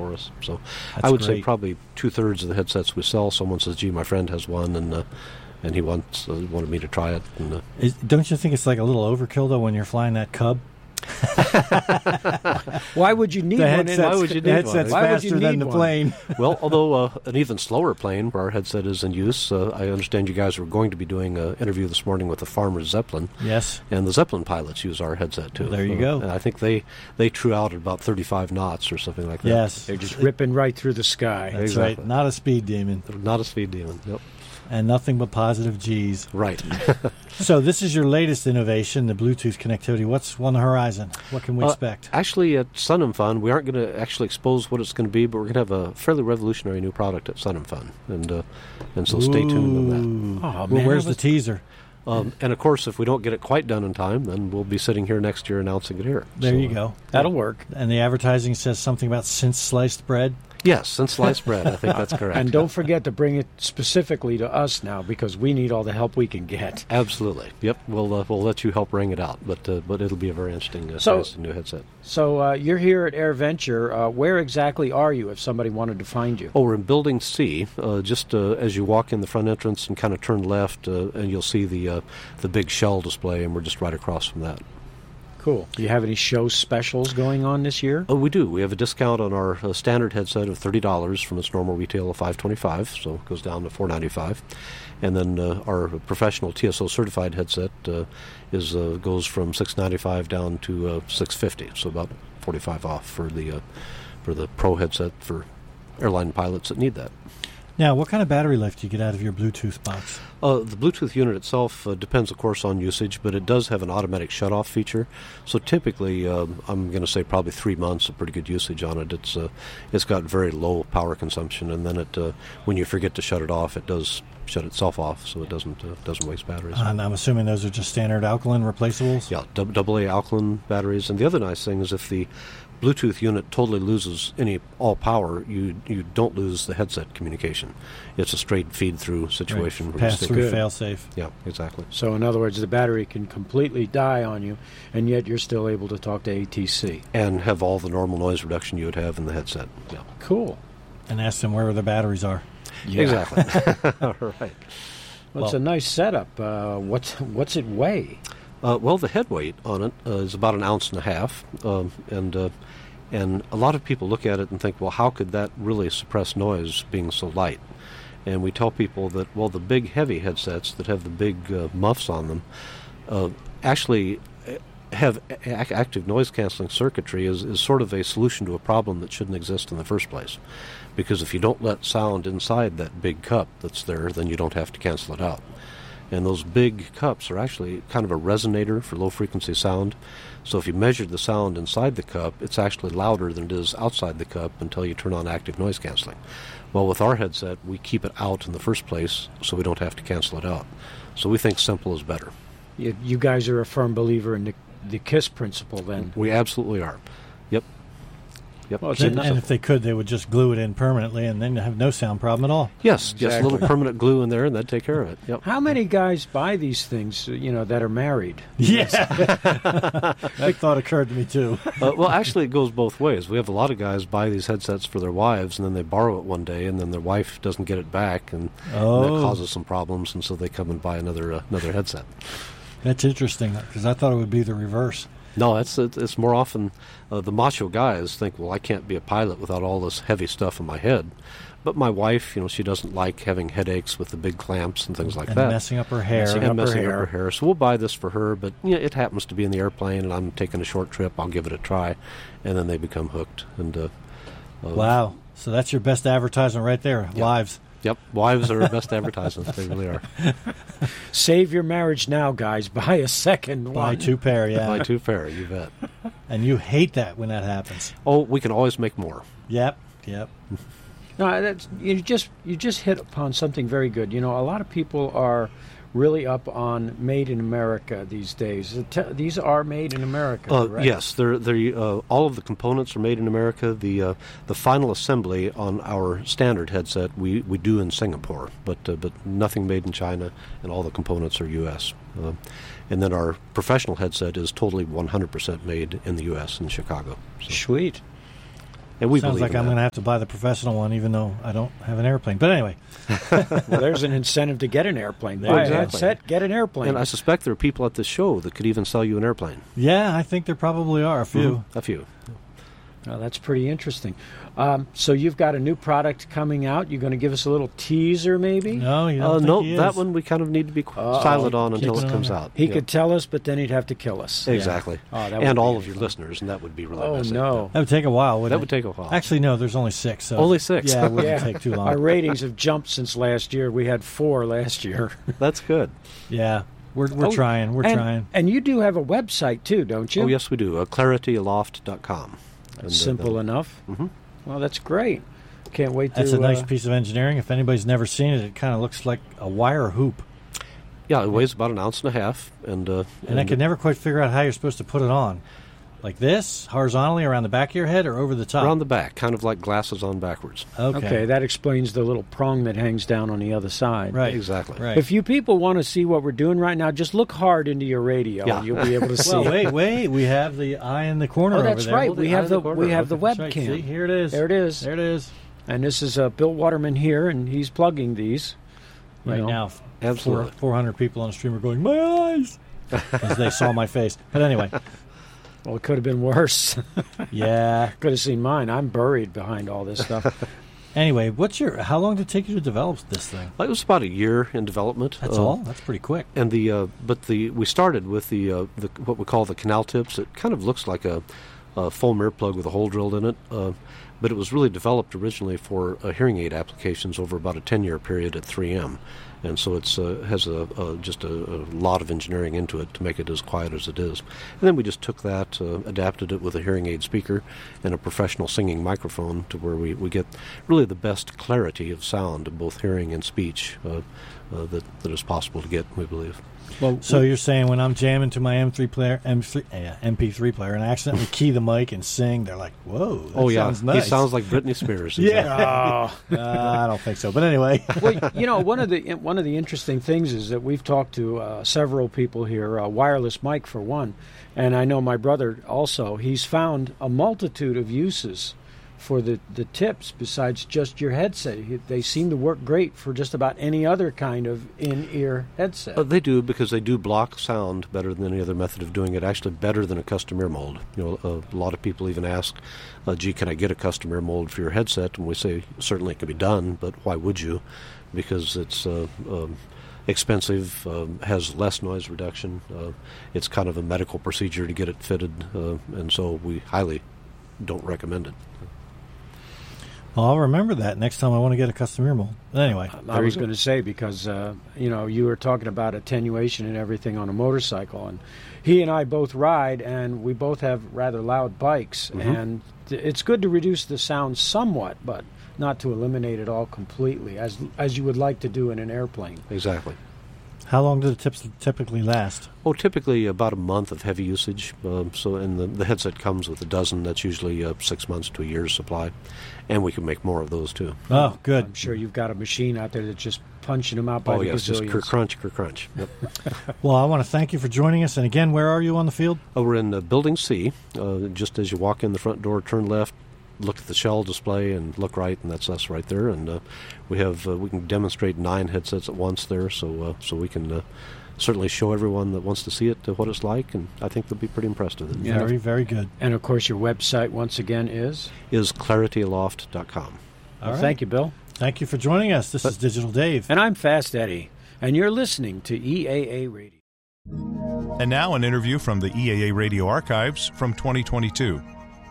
for us. So That's I would say great. probably 2/3 of the headsets we sell, someone says, gee, my friend has one, and he wanted me to try it. And, Don't you think it's like a little overkill, though, when you're flying that Cub? Why would you need The one? headset's, why would you need the headset's one? Why would you faster than need the one? plane. well, although an even slower plane where our headset is in use, I understand you guys were going to be doing an interview this morning with the Farmer Zeppelin. Yes. And the Zeppelin pilots use our headset, too. There you go. And I think they true out at about 35 knots or something like that. Yes. They're just ripping right through the sky. That's Exactly. right. Not a speed demon. Not a speed demon. Yep. And nothing but positive G's. Right. So this is your latest innovation, the Bluetooth connectivity. What's on the horizon? What can we expect? Actually, at Sun and Fun, we aren't going to actually expose what it's going to be, but we're going to have a fairly revolutionary new product at Sun and Fun. And so stay tuned on that. Oh, Well, man, where's I the teaser? And, of course, if we don't get it quite done in time, then we'll be sitting here next year announcing it here. There So, you go. That'll work. And the advertising says something about since sliced bread. Yes, and sliced bread. I think that's correct. And don't forget to bring it specifically to us now, because we need all the help we can get. Absolutely. Yep. We'll let you help ring it out, but it'll be a very interesting new headset. So you're here at AirVenture. Where exactly are you if somebody wanted to find you? Oh, we're in Building C. Just as you walk in the front entrance and kind of turn left, and you'll see the big shell display, and we're just right across from that. Cool. Do you have any show specials going on this year? Oh, we do. We have a discount on our standard headset of $30 from its normal retail of $525, so it goes down to $495. And then our professional TSO certified headset goes from $695 down to $650, so about $45 off for the pro headset for airline pilots that need that. Now, what kind of battery life do you get out of your Bluetooth box? The Bluetooth unit itself depends, of course, on usage, but it does have an automatic shut-off feature. So typically, I'm going to say probably 3 months of pretty good usage on it. It's got very low power consumption, and then when you forget to shut it off, it does shut itself off, so it doesn't waste batteries. And I'm assuming those are just standard alkaline replaceables? Yeah, AA alkaline batteries. And the other nice thing is if the Bluetooth unit totally loses all power, you don't lose the headset communication. It's a straight feed-through situation. Right. Where you Pass stick through, it. fail-safe. Yeah, exactly. So in other words, the battery can completely die on you, and yet you're still able to talk to ATC. And have all the normal noise reduction you would have in the headset. Yeah, Cool. And ask them where the batteries are. Yeah. exactly. All right. Well, it's a nice setup. What's it weigh? Well, the head weight on it is about 1.5 ounces, and a lot of people look at it and think, well, how could that really suppress noise being so light? And we tell people that, well, the big heavy headsets that have the big muffs on them actually have active noise canceling circuitry is sort of a solution to a problem that shouldn't exist in the first place. Because if you don't let sound inside that big cup that's there, then you don't have to cancel it out. And those big cups are actually kind of a resonator for low-frequency sound. So if you measure the sound inside the cup, it's actually louder than it is outside the cup until you turn on active noise canceling. Well, with our headset, we keep it out in the first place so we don't have to cancel it out. So we think simple is better. You guys are a firm believer in the KISS principle, then. We absolutely are. Yep. Well, it's And if they could, they would just glue it in permanently and then have no sound problem at all. Yes, just a Exactly. little permanent glue in there, and that'd take care of it. Yep. How many guys buy these things, that are married? Yeah. That thought occurred to me, too. Well, actually, it goes both ways. We have a lot of guys buy these headsets for their wives, and then they borrow it one day, and then their wife doesn't get it back, and that causes some problems, and so they come and buy another headset. That's interesting, because I thought it would be the reverse. No, it's more often the macho guys think, well, I can't be a pilot without all this heavy stuff in my head. But my wife, she doesn't like having headaches with the big clamps and things like And that. messing up her hair. Messing And up her messing hair. up her hair. So we'll buy this for her, but it happens to be in the airplane, and I'm taking a short trip. I'll give it a try, and then they become hooked. And Wow. So that's your best advertisement right there. Yeah. Wives. Yep, wives are our best advertisements. They really are. Save your marriage now, guys. Buy a second Buy one. 2 pair, yeah. Buy 2 pair, you bet. And you hate that when that happens. Oh, we can always make more. Yep. No, that's you just hit upon something very good. A lot of people are really up on made in America these days. These are made in America, correct? Yes, they're all of the components are made in America. The final assembly on our standard headset we do in Singapore, but nothing made in China, and all the components are U.S. And then our professional headset is totally 100% made in the U.S. in Chicago. So. Sweet. And we Sounds believe like in I'm that. going to have to buy the professional one, even though I don't have an airplane. But anyway, Well, there's an incentive to get an airplane. There Buy you a go. headset, get an airplane. And I suspect there are people at this show that could even sell you an airplane. yeah, I think there probably are a few. A few. Oh, that's pretty interesting. So you've got a new product coming out. You're going to give us a little teaser, maybe? No, you don't think No, he that is. one we kind of need to be Uh-oh. silent on until Keep it it comes on out. He Yeah. could tell us, but then he'd have to kill us. Exactly. Oh, that would and be all of your fun. listeners, and that would be really Oh, messy. no. That would take a while, That wouldn't would it? take a while. Actually, no, there's only 6. So Only 6. Yeah, it wouldn't Yeah. take too long. Our ratings have jumped since last year. We had 4 last year. That's good. Yeah, we're Oh, trying. We're and, trying. And you do have a website, too, don't you? Oh, yes, we do. ClarityAloft.com. And, Simple enough. Mhm. Well, that's great. Can't wait to... That's a nice piece of engineering. If anybody's never seen it, it kind of looks like a wire hoop. Yeah, it weighs about 1.5 ounces. And I could never quite figure out how you're supposed to put it on. Like this, horizontally around the back of your head, or over the top? around the back, kind of like glasses on backwards. Okay, that explains the little prong that hangs down on the other side. Right. Exactly. Right. If you people want to see what we're doing right now, just look hard into your radio, Yeah. and you'll be able to see. Well, wait. We have the eye in the corner Oh, over that's there. right. Well, We the eye have in the the corner. we have the That's webcam. right. See, here it is. There it is. There it is. And this is Bill Waterman here, and he's plugging these. You Right know. now, Absolutely. 400 people on the stream are going, my eyes, as they saw my face. But anyway, Well, it could have been worse. yeah. Could have seen mine. I'm buried behind all this stuff. Anyway, how long did it take you to develop this thing? It was about a year in development. That's all? That's pretty quick. And we started with the what we call the canal tips. It kind of looks like a foam earplug with a hole drilled in it, but it was really developed originally for hearing aid applications over about a 10-year period at 3M, and so it's has just a lot of engineering into it to make it as quiet as it is. And then we just took that, adapted it with a hearing aid speaker and a professional singing microphone to where we get really the best clarity of sound of both hearing and speech that is possible to get, we believe. Well, So you're saying when I'm jamming to my MP3 player and I accidentally key the mic and sing, they're like, whoa, that sounds nice. He sounds like Britney Spears. Yeah. oh. I don't think so. But anyway. Well, you know, one of the interesting things is that we've talked to several people here, wireless mic for one, and I know my brother also. He's found a multitude of uses for the tips besides just your headset. They seem to work great for just about any other kind of in-ear headset. They do, because they do block sound better than any other method of doing it, actually better than a custom ear mold. You know, a lot of people even ask, gee, can I get a custom ear mold for your headset? And we say, certainly it can be done, but why would you? Because it's expensive, has less noise reduction. It's kind of a medical procedure to get it fitted, and so we highly don't recommend it. Well, I'll remember that next time I want to get a custom ear mold. But anyway. I was going to say, because, you were talking about attenuation and everything on a motorcycle, and he and I both ride, and we both have rather loud bikes, and it's good to reduce the sound somewhat, but not to eliminate it all completely, as you would like to do in an airplane. Exactly. How long do the tips typically last? Oh, typically about a month of heavy usage. And the headset comes with a dozen. That's usually 6 months to a year's supply, and we can make more of those too. Oh, good. I'm sure you've got a machine out there that's just punching them out by the yes, just gazillions. crunch. Yep. Well, I want to thank you for joining us. And again, where are you on the field? We're in Building C. Just as you walk in the front door, turn left, look at the shell display, and look right, and that's us right there. And we can demonstrate 9 headsets at once there, so we can certainly show everyone that wants to see it what it's like, and I think they'll be pretty impressed with it. Yeah. Very, very good. And, of course, your website, once again, is ClarityAloft.com. All right. Thank you, Bill. Thank you for joining us. This is Digital Dave. And I'm Fast Eddie, and you're listening to EAA Radio. And now an interview from the EAA Radio archives from 2022.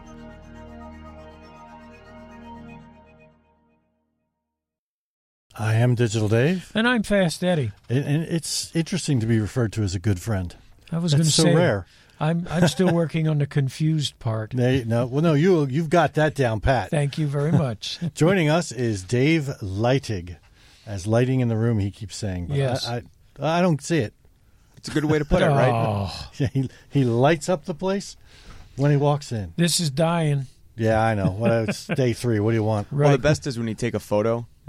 I am Digital Dave. And I'm Fast Eddie. And it's interesting to be referred to as a good friend. I was going to That's so say, rare. I'm still working on the confused part. You've got that down pat. Thank you very much. Joining us is Dave Lightig, as lighting in the room, he keeps saying. But Yes. I don't see it. It's a good way to put it, right? Oh, He lights up the place when he walks in. this is dying. Yeah, I know. It's day 3. What do you want? Right. Well, the best is when you take a photo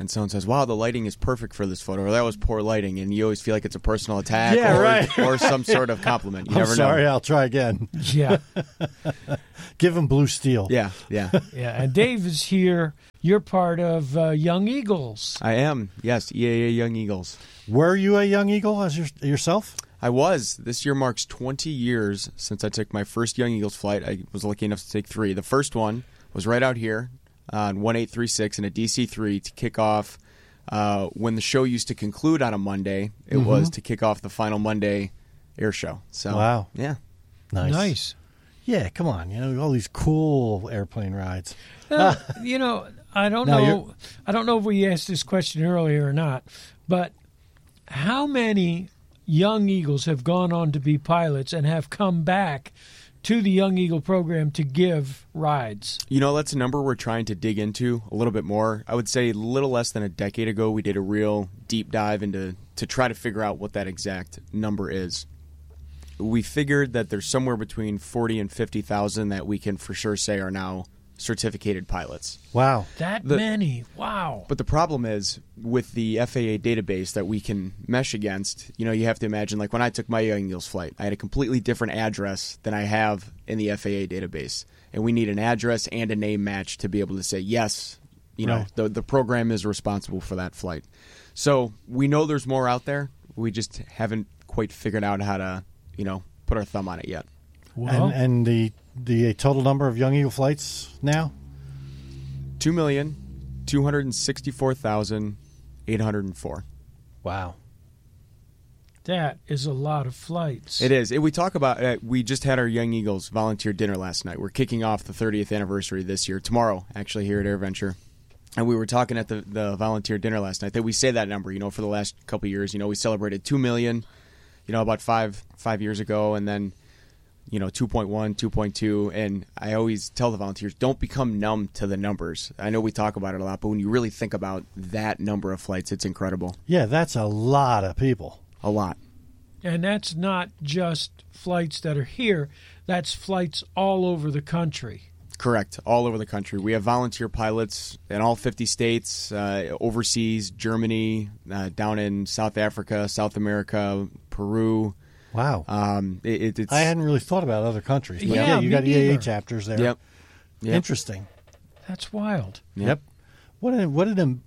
and someone says, "Wow, the lighting is perfect for this photo," or "That was poor lighting," and you always feel like it's a personal attack, or some sort of compliment. You never know. Sorry, I'll try again. Yeah. Give him blue steel. Yeah. Yeah, and Dave is here. You're part of Young Eagles. I am, yes, EAA Young Eagles. Were you a Young Eagle as yourself? I was. This year marks 20 years since I took my first Young Eagles flight. I was lucky enough to take 3. The first one was right out here on 1836 in a DC-3 to kick off when the show used to conclude on a Monday. It was to kick off the final Monday air show. So, wow. Yeah. Nice. Yeah, come on. All these cool airplane rides. I don't know. I don't know if we asked this question earlier or not, but how many Young Eagles have gone on to be pilots and have come back to the Young Eagle program to give rides? That's a number we're trying to dig into a little bit more. I would say a little less than a decade ago, we did a real deep dive to try to figure out what that exact number is. We figured that there's somewhere between 40 and 50,000 that we can for sure say are now certificated pilots. Wow. That many. Wow. But the problem is with the FAA database that we can mesh against, you have to imagine, like when I took my Young Eagles flight, I had a completely different address than I have in the FAA database. And we need an address and a name match to be able to say, yes, the program is responsible for that flight. So we know there's more out there. We just haven't quite figured out how to, put our thumb on it yet. Well, and the total number of Young Eagle flights now? 2,264,804. Wow. That is a lot of flights. It is. We talk about, we just had our Young Eagles volunteer dinner last night. We're kicking off the 30th anniversary this year, tomorrow, actually, here at AirVenture. And we were talking at the volunteer dinner last night that we say that number, for the last couple of years. We celebrated 2 million, about five years ago, and then 2.1, 2.2, and I always tell the volunteers, don't become numb to the numbers. I know we talk about it a lot, but when you really think about that number of flights, it's incredible. Yeah, that's a lot of people. A lot. And that's not just flights that are here. That's flights all over the country. Correct. All over the country. We have volunteer pilots in all 50 states, overseas, Germany, down in South Africa, South America, Peru. Wow. It's, I hadn't really thought about other countries. But yeah, you got EAA chapters there. Yep. Interesting. That's wild. Yep. What an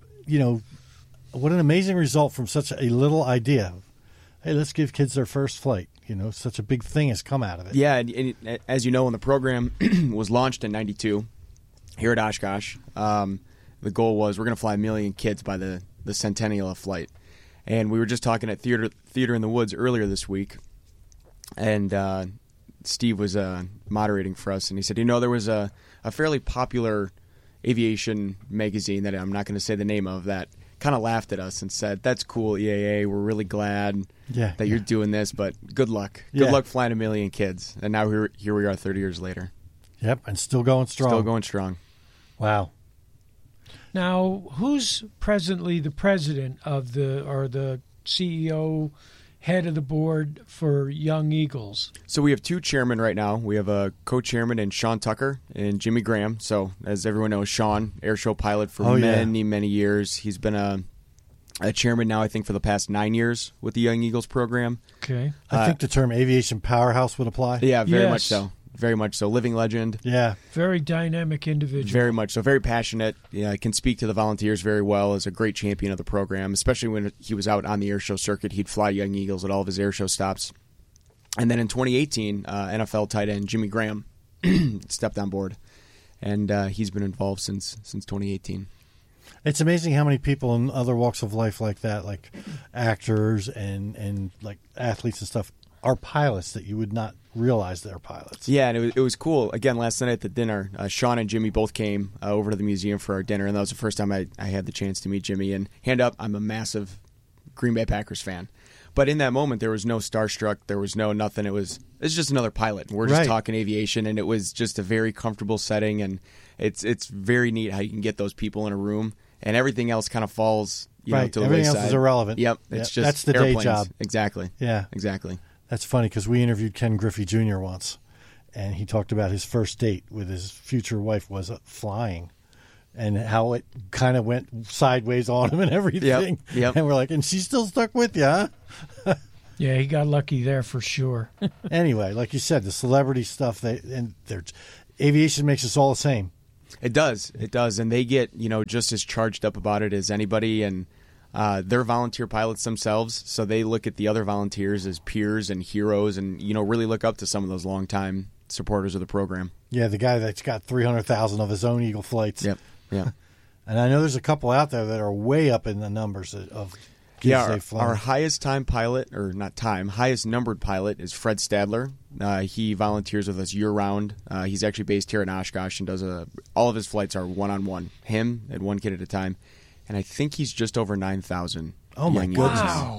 amazing result from such a little idea. Hey, let's give kids their first flight. Such a big thing has come out of it. Yeah, and as you know, when the program was launched in '92 here at Oshkosh, the goal was we're going to fly 1 million kids by the centennial of flight. And we were just talking at Theater in the Woods earlier this week, and Steve was moderating for us, and he said, there was a fairly popular aviation magazine that I'm not going to say the name of that kind of laughed at us and said, "That's cool, EAA. We're really glad that you're doing this, but good luck. Good luck flying 1 million kids." And now here we are 30 years later. Yep, and still going strong. Still going strong. Wow. Now, who's presently the president of the CEO, head of the board for Young Eagles? So we have 2 chairmen right now. We have a co-chairman in Sean Tucker and Jimmy Graham. So as everyone knows, Sean, airshow pilot for many years. He's been a chairman now, I think, for the past 9 years with the Young Eagles program. Okay. I think the term aviation powerhouse would apply. Yeah, very much so. Very much so. Living legend. Yeah. Very dynamic individual. Very much so. Very passionate. Can speak to the volunteers very well. Is a great champion of the program, especially when he was out on the airshow circuit. He'd fly Young Eagles at all of his airshow stops. And then in 2018, NFL tight end Jimmy Graham stepped on board, and he's been involved since 2018. It's amazing how many people in other walks of life like that, like actors and like athletes and stuff, are pilots that you would not realize they're pilots. Yeah, and it was cool. Again, last night at the dinner, Sean and Jimmy both came over to the museum for our dinner, and that was the first time I had the chance to meet Jimmy. And hand up, I'm a massive Green Bay Packers fan. But in that moment, there was no starstruck. There was no nothing. It's just another pilot. We're just talking aviation, and it was just a very comfortable setting. And it's very neat how you can get those people in a room, and everything else kind of falls to the wayside. Everything else is irrelevant. Yep, it's just that's the airplanes. day job. Exactly. Yeah, exactly. That's funny because we interviewed Ken Griffey Jr. once, and he talked about his first date with his future wife was flying. and how it kind of went sideways on him and everything. Yep. And we're like, and she's still stuck with you, huh? Yeah, he got lucky there for sure. Anyway, like you said, the celebrity stuff, aviation makes us all the same. It does, and they get just as charged up about it as anybody, and they're volunteer pilots themselves, so they look at the other volunteers as peers and heroes, and really look up to some of those longtime supporters of the program. Yeah, the guy that's got 300,000 of his own Eagle flights. Yep. And I know there's a couple out there that are way up in the numbers of kids they've flown. Our highest highest numbered pilot is Fred Stadler. He volunteers with us year-round. He's actually based here in Oshkosh and does all of his flights are one-on-one. Him and one kid at a time. And I think he's just over 9,000. Oh, my goodness.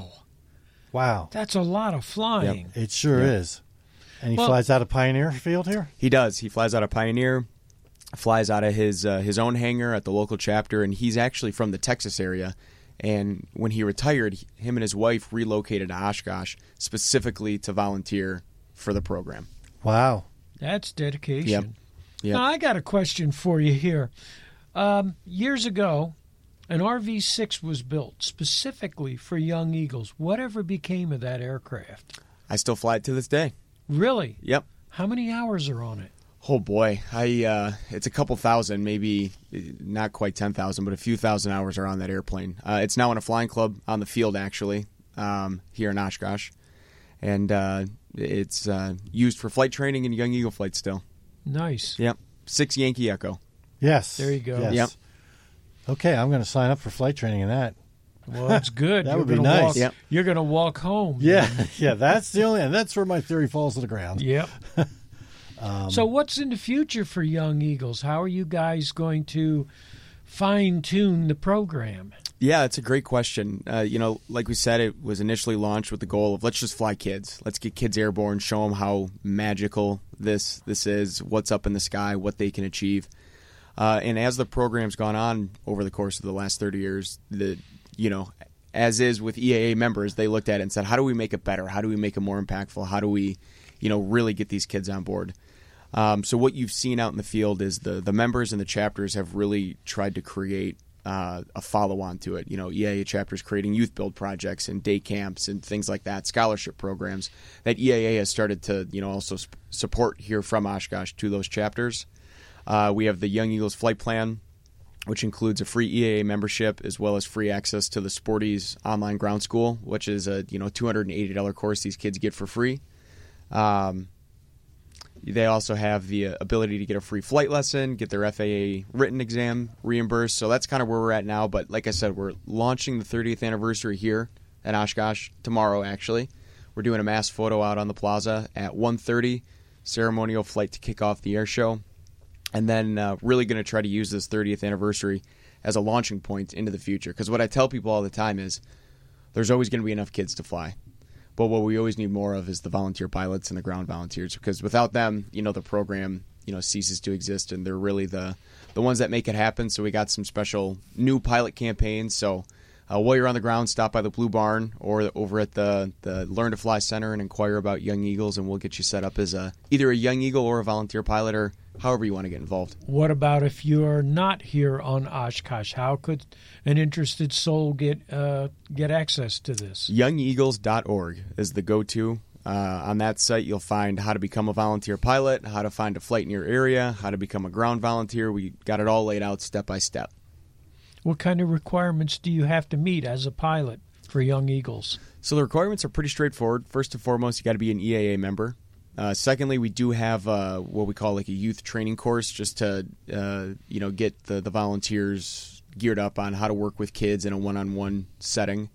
Wow. That's a lot of flying. Yep. It sure is. And he flies out of Pioneer Field here? He does. He flies out of Pioneer, flies out of his own hangar at the local chapter, and he's actually from the Texas area. And when he retired, him and his wife relocated to Oshkosh specifically to volunteer for the program. Wow. That's dedication. Yep. Now, I got a question for you here. Years ago, an RV-6 was built specifically for Young Eagles. Whatever became of that aircraft? I still fly it to this day. Really? Yep. How many hours are on it? Oh boy, it's a couple thousand, maybe not quite 10,000, but a few thousand hours are on that airplane. It's now in a flying club on the field, actually, here in Oshkosh, and it's used for flight training and Young Eagle flights still. Nice. Yep. 6 Yankee Echo. Yes. There you go. Yes. Yep. Okay, I'm going to sign up for flight training in that. Well, that's good. That would be nice. Yep. You're going to walk home. Yeah, that's that's where my theory falls to the ground. Yep. So what's in the future for Young Eagles? How are you guys going to fine-tune the program? Yeah, it's a great question. Like we said, it was initially launched with the goal of let's just fly kids. Let's get kids airborne, show them how magical this is, what's up in the sky, what they can achieve. And as the program's gone on over the course of the last 30 years, as is with EAA members, they looked at it and said, how do we make it better? How do we make it more impactful? How do we, really get these kids on board? So what you've seen out in the field is the members and the chapters have really tried to create a follow-on to it. EAA chapters creating youth build projects and day camps and things like that, scholarship programs that EAA has started to, also support here from Oshkosh to those chapters. We have the Young Eagles Flight Plan, which includes a free EAA membership as well as free access to the Sporties online ground school, which is a $280 course these kids get for free. They also have the ability to get a free flight lesson, get their FAA written exam reimbursed. So that's kind of where we're at now. But like I said, we're launching the 30th anniversary here at Oshkosh tomorrow, actually. We're doing a mass photo out on the plaza at 1:30, ceremonial flight to kick off the air show. And then really going to try to use this 30th anniversary as a launching point into the future. Because what I tell people all the time is there's always going to be enough kids to fly. But what we always need more of is the volunteer pilots and the ground volunteers. Because without them, the program, ceases to exist. And they're really the ones that make it happen. So we got some special new pilot campaigns. So while you're on the ground, stop by the Blue Barn or over at the Learn to Fly Center and inquire about Young Eagles. And we'll get you set up as either a Young Eagle or a volunteer pilot or however you want to get involved. What about if you're not here on Oshkosh? How could an interested soul get access to this? YoungEagles.org is the go-to. On that site, you'll find how to become a volunteer pilot, how to find a flight in your area, how to become a ground volunteer. We got it all laid out step by step. What kind of requirements do you have to meet as a pilot for Young Eagles? So the requirements are pretty straightforward. First and foremost, you got to be an EAA member. Secondly, we do have what we call like a youth training course just to get the volunteers geared up on how to work with kids in a one-on-one setting.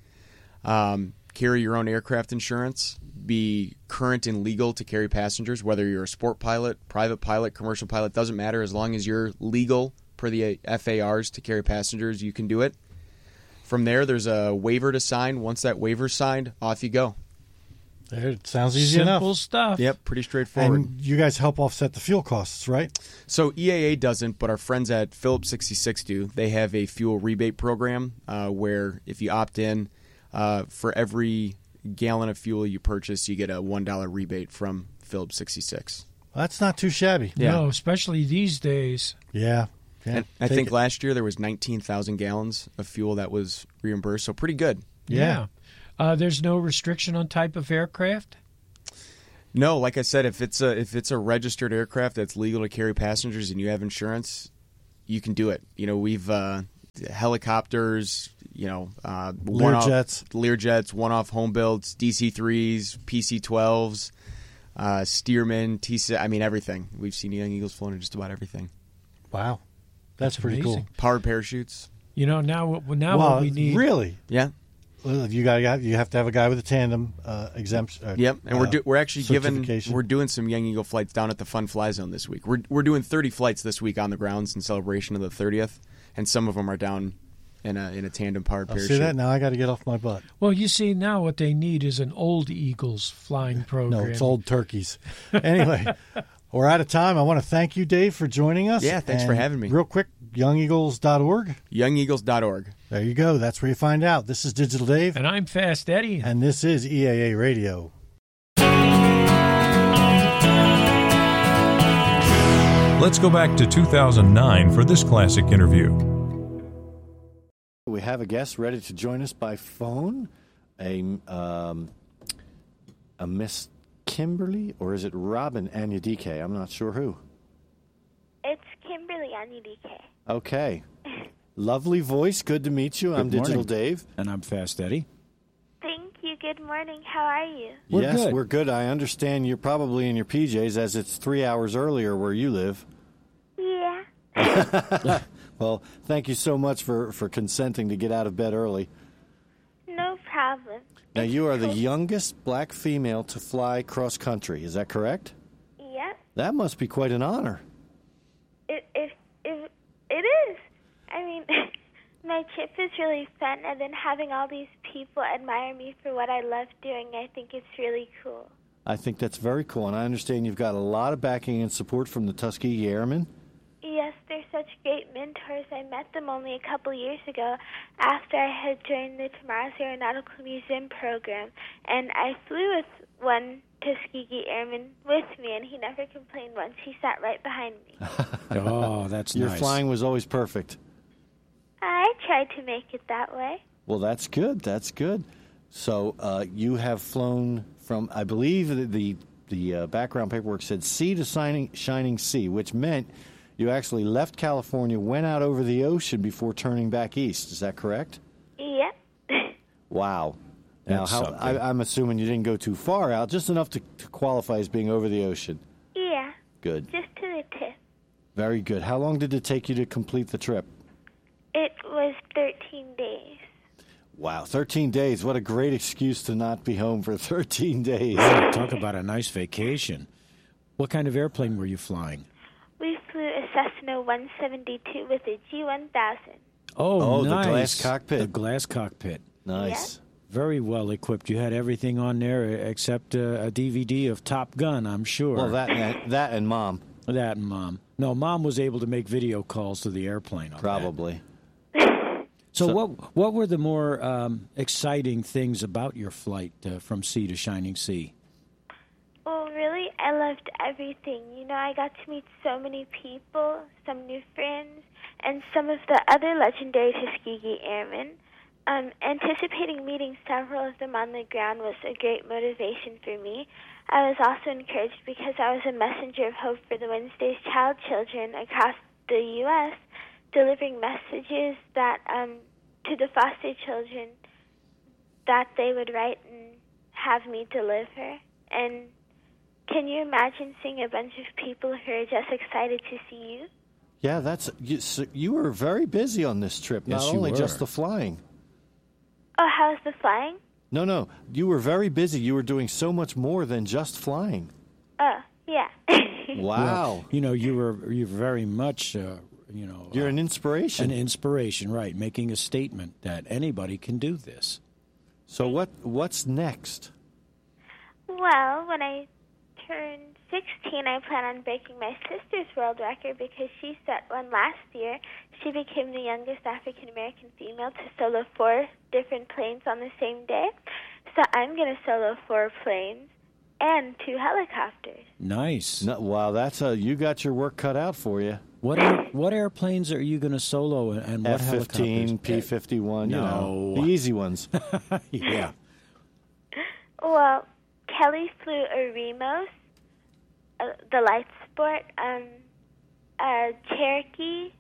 Carry your own aircraft insurance. Be current and legal to carry passengers, whether you're a sport pilot, private pilot, commercial pilot, doesn't matter. As long as you're legal per the FARs to carry passengers, you can do it. From there, there's a waiver to sign. Once that waiver's signed, off you go. It sounds easy enough. Simple stuff. Yep, pretty straightforward. And you guys help offset the fuel costs, right? So EAA doesn't, but our friends at Phillips 66 do. They have a fuel rebate program where if you opt in, for every gallon of fuel you purchase, you get a $1 rebate from Phillips 66. Well, that's not too shabby. Yeah. No, especially these days. Yeah. Yeah, And I think last year there was 19,000 gallons of fuel that was reimbursed, so pretty good. Yeah. There's no restriction on type of aircraft? No, like I said, if it's a registered aircraft that's legal to carry passengers and you have insurance, you can do it. We've helicopters, Learjets, one-off home builds, DC-3s, PC-12s, Stearman, T-6, I mean everything. We've seen Young Eagles flown in just about everything. Wow. That's pretty amazing. cool. Powered parachutes. Now what we need. Really? Yeah. Well, you have to have a guy with a tandem exemption. Yep, and we're actually certification. we're doing some Young Eagle flights down at the Fun Fly Zone this week. We're doing 30 flights this week on the grounds in celebration of the 30th, and some of them are down in a tandem powered parachute. See that? Now I got to get off my butt. Well, you see, now what they need is an old Eagles flying program. No, it's old turkeys. Anyway, we're out of time. I want to thank you, Dave, for joining us. Yeah, thanks for having me. Real quick, youngeagles.org. Youngeagles.org. There you go. That's where you find out. This is Digital Dave. And I'm Fast Eddie. And this is EAA Radio. Let's go back to 2009 for this classic interview. We have a guest ready to join us by phone. A Miss Kimberly, or is it Robin Anyadike? I'm not sure who. It's Kimberly Anyadike. Okay. Lovely voice. Good to meet you. I'm Digital Dave. And I'm Fast Eddie. Thank you. Good morning. How are you? We're good. I understand you're probably in your PJs as it's 3 hours earlier where you live. Yeah. Well, thank you so much for consenting to get out of bed early. No problem. Now, you are the youngest black female to fly cross-country. Is that correct? Yep. That must be quite an honor. It is. I mean, my trip is really fun, and then having all these people admire me for what I love doing, I think it's really cool. I think that's very cool, and I understand you've got a lot of backing and support from the Tuskegee Airmen. Yes, they're such great mentors. I met them only a couple years ago after I had joined the Tomorrow's Aeronautical Museum program, and I flew with one Tuskegee Airman with me, and he never complained once. He sat right behind me. Oh, that's Your nice. flying was always perfect. I tried to make it that way. Well, that's good. That's good. So you have flown from, I believe the background paperwork said sea to shining sea, which meant you actually left California, went out over the ocean before turning back east. Is that correct? Yep. Wow. That's now, something. I'm assuming you didn't go too far out, just enough to qualify as being over the ocean. Yeah. Good. Just to the tip. Very good. How long did it take you to complete the trip? It was 13 days. Wow, 13 days. What a great excuse to not be home for 13 days. Yeah, talk about a nice vacation. What kind of airplane were you flying? We flew a Cessna 172 with a G1000. Oh, nice. The glass cockpit. The glass cockpit. Nice. Very well equipped. You had everything on there except a DVD of Top Gun, I'm sure. Well, that and Mom. That and Mom. No, Mom was able to make video calls to the airplane on Probably. that. So what were the more exciting things about your flight from sea to shining sea? Well, really, I loved everything. I got to meet so many people, some new friends, and some of the other legendary Tuskegee Airmen. Anticipating meeting several of them on the ground was a great motivation for me. I was also encouraged because I was a messenger of hope for the Wednesday's Child children across the U.S., delivering messages that to the foster children that they would write and have me deliver. And can you imagine seeing a bunch of people who are just excited to see you? Yeah, you were very busy on this trip, Yes, not you only were. just the flying. Oh, how's the flying? No, you were very busy. You were doing so much more than just flying. Oh, yeah. Wow. Well, you're very much, You're an inspiration. an inspiration, right? Making a statement that anybody can do this. So what's next? Well, when I turn 16, I plan on breaking my sister's world record because she set one last year. She became the youngest African-American female to solo 4 different planes on the same day. So I'm going to solo 4 planes and 2 helicopters. Nice. No, wow, you got your work cut out for you. What airplanes are you going to solo, and what F-15, helicopters? P-51, No. the easy ones. Yeah. Well, Kelly flew a Remos, the light sport, a Cherokee,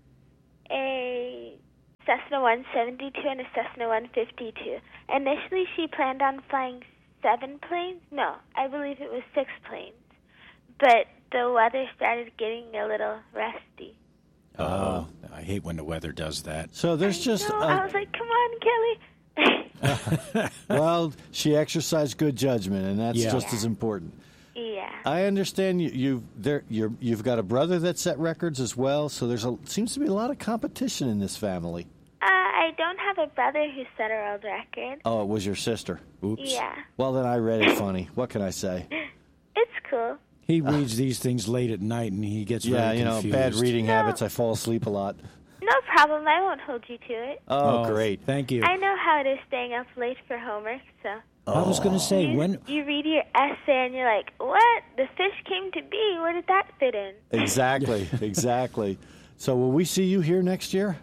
a Cessna 172, and a Cessna 152. Initially, she planned on flying 7 planes. No, I believe it was 6 planes. But the weather started getting a little rusty. Oh, I hate when the weather does that. So there's just... I was like, come on, Kelly. Well, she exercised good judgment, and that's just as important. Yeah. I understand you've got a brother that set records as well, so seems to be a lot of competition in this family. I don't have a brother who set a world record. Oh, it was your sister. Oops. Yeah. Well, then I read it funny. What can I say? It's cool. He reads these things late at night, and he gets very confused. Bad reading habits. I fall asleep a lot. No problem. I won't hold you to it. Oh, great. Thank you. I know how it is staying up late for homework, so... I was going to say, when... You read your essay and you're like, what? The fish came to be. Where did that fit in? Exactly, exactly. So will we see you here next year?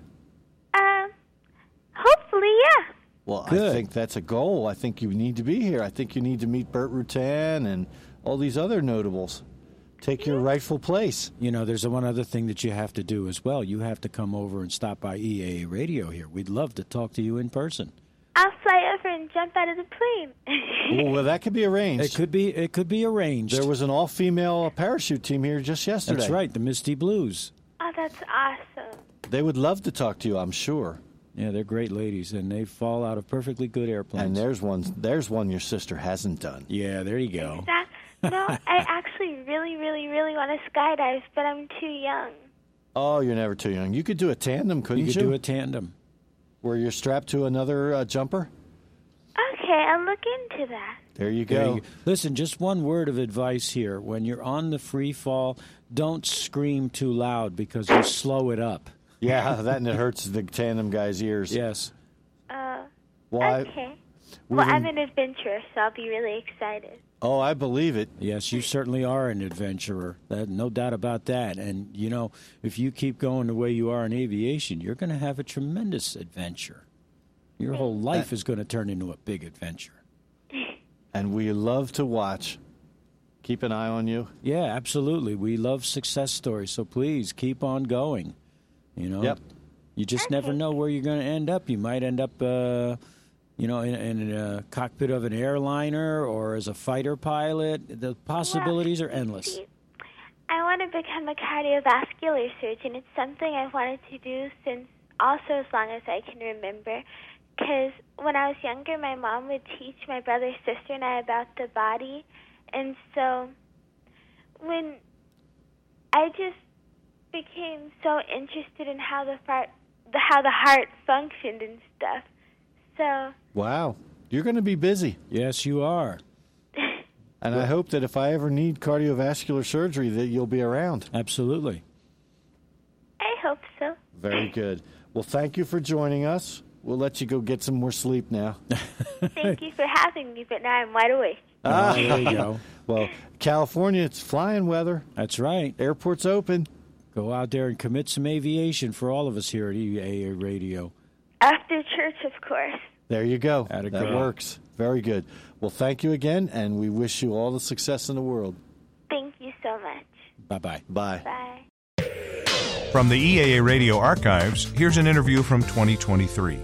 Hopefully, yeah. Well, Good. I think that's a goal. I think you need to be here. I think you need to meet Burt Rutan and all these other notables. Take your rightful place. You know, there's one other thing that you have to do as well. You have to come over and stop by EAA Radio here. We'd love to talk to you in person. I'll fly over and jump out of the plane. Well, that could be arranged. It could be arranged. There was an all-female parachute team here just yesterday. That's right, the Misty Blues. Oh, that's awesome. They would love to talk to you, I'm sure. Yeah, they're great ladies, and they fall out of perfectly good airplanes. And there's one your sister hasn't done. Yeah, there you go. No, I actually really, really, really want to skydive, but I'm too young. Oh, you're never too young. You could do a tandem, couldn't you? You could do a tandem. Where you're strapped to another jumper? Okay, I'll look into that. There you There go. you go. Listen, just one word of advice here. When you're on the free fall, don't scream too loud because you slow it up. Yeah, that and it hurts the tandem guy's ears. Yes. Okay. Well, I'm an adventurer, so I'll be really excited. Oh, I believe it. Yes, you certainly are an adventurer. No doubt about that. And, you know, if you keep going the way you are in aviation, you're going to have a tremendous adventure. Your whole life is going to turn into a big adventure. And we love to watch. Keep an eye on you. Yeah, absolutely. We love success stories, so please keep on going. You know, Yep. You just never know where you're going to end up. You might end up, you know, in a cockpit of an airliner or as a fighter pilot. The possibilities are endless. I want to become a cardiovascular surgeon. It's something I've wanted to do since also as long as I can remember. Because when I was younger, my mom would teach my brother, sister, and I about the body. And so when I just became so interested in how the heart functioned and stuff. So Wow. You're going to be busy. Yes, you are. And I hope that if I ever need cardiovascular surgery that you'll be around. Absolutely. I hope so. Very good. Well, thank you for joining us. We'll let you go get some more sleep now. Thank you for having me, but now I'm wide awake. There you go. Well, California, it's flying weather. That's right. Airport's open. Go out there and commit some aviation for all of us here at EAA Radio. After church, of course. There you go. Atta That girl. works. Very good. Well, thank you again, and we wish you all the success in the world. Thank you so much. Bye-bye. Bye. Bye. From the EAA Radio archives, here's an interview from 2023.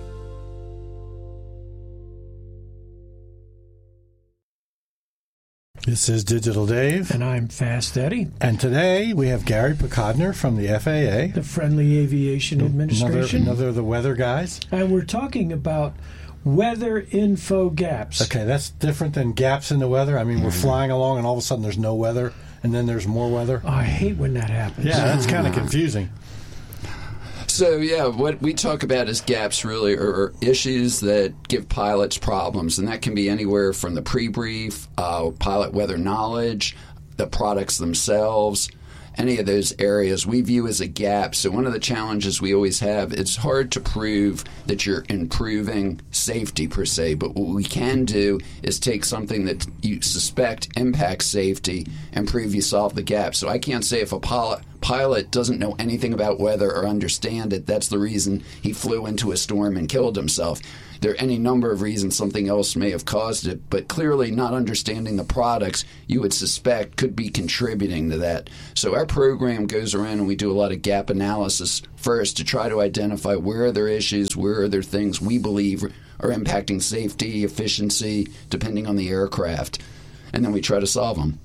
This is Digital Dave. And I'm Fast Eddie, And today we have Gary Picodner from the FAA. the Friendly Aviation Administration. Another of the weather guys. And we're talking about weather info gaps. Okay, that's different than gaps in the weather. I mean, we're flying along and all of a sudden there's no weather and then there's more weather. I hate when that happens. Yeah, that's kind of confusing. So, yeah, what we talk about as gaps really are issues that give pilots problems, and that can be anywhere from the pre-brief, pilot weather knowledge, the products themselves, any of those areas we view as a gap. So one of the challenges we always have, it's hard to prove that you're improving safety per se, but what we can do is take something that you suspect impacts safety and prove you solve the gap. So I can't say if a pilot pilot doesn't know anything about weather or understand it. That's the reason he flew into a storm and killed himself. There are any number of reasons something else may have caused it, but clearly not understanding the products you would suspect could be contributing to that. So our program goes around and we do a lot of gap analysis first to try to identify where are there issues, where are there things we believe are impacting safety, efficiency, depending on the aircraft. And then we try to solve them.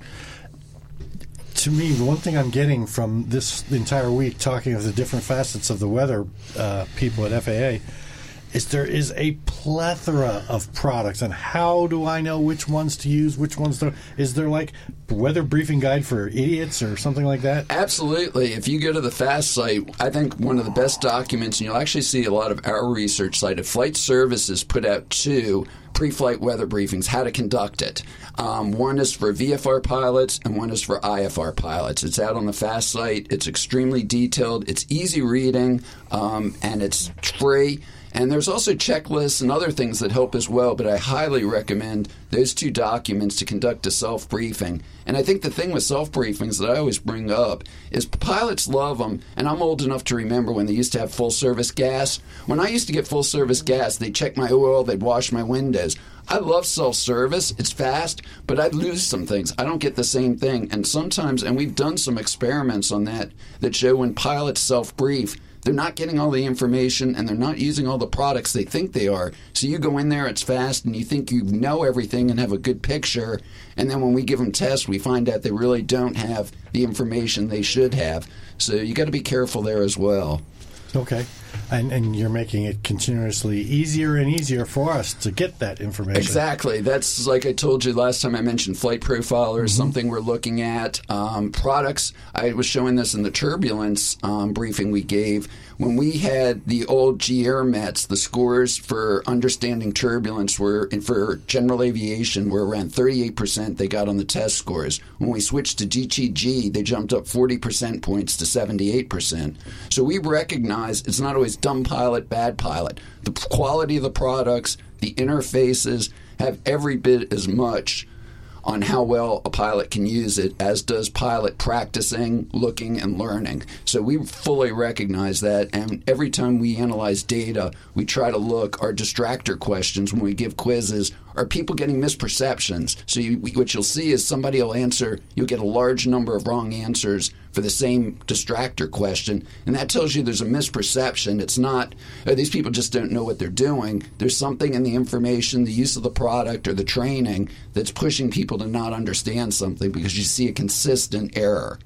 To me, one thing I'm getting from this entire week talking of the different facets of the weather people at FAA is there is a plethora of products, and how do I know which ones to use, which ones to... Is there like weather briefing guide for idiots or something like that? Absolutely. If you go to the FAST site, I think one of the best documents, and you'll actually see a lot of our research cited, Flight Services put out 2 pre-flight weather briefings, how to conduct it. One is for VFR pilots and one is for IFR pilots. It's out on the FAST site. It's extremely detailed. It's easy reading, and it's free. And there's also checklists and other things that help as well, but I highly recommend those 2 documents to conduct a self-briefing. And I think the thing with self-briefings that I always bring up is pilots love them, and I'm old enough to remember when they used to have full-service gas. When I used to get full-service gas, they'd check my oil, they'd wash my windows. I love self-service. It's fast, but I'd lose some things. I don't get the same thing. And sometimes, and we've done some experiments on that show when pilots self-brief, they're not getting all the information, and they're not using all the products they think they are. So you go in there, it's fast, and you think you know everything and have a good picture. And then when we give them tests, we find out they really don't have the information they should have. So you got to be careful there as well. Okay. And you're making it continuously easier and easier for us to get that information. Exactly. That's like I told you last time I mentioned Flight Profiler is something we're looking at. Products, I was showing this in the turbulence briefing we gave. When we had the old GR METs, the scores for understanding turbulence were, for general aviation, were around 38% they got on the test scores. When we switched to DTG, they jumped up 40% points to 78%. So we recognize it's not always dumb pilot, bad pilot. The quality of the products, the interfaces have every bit as much on how well a pilot can use it as does pilot practicing, looking, and learning. So we fully recognize that, and every time we analyze data, we try to look, our distractor questions when we give quizzes, are people getting misperceptions? So what you'll see is somebody will answer, you'll get a large number of wrong answers for the same distractor question, and that tells you there's a misperception. It's not, these people just don't know what they're doing. There's something in the information, the use of the product, or the training that's pushing people to not understand something because you see a consistent error.